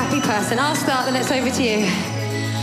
happy person. I'll start, then it's over to you.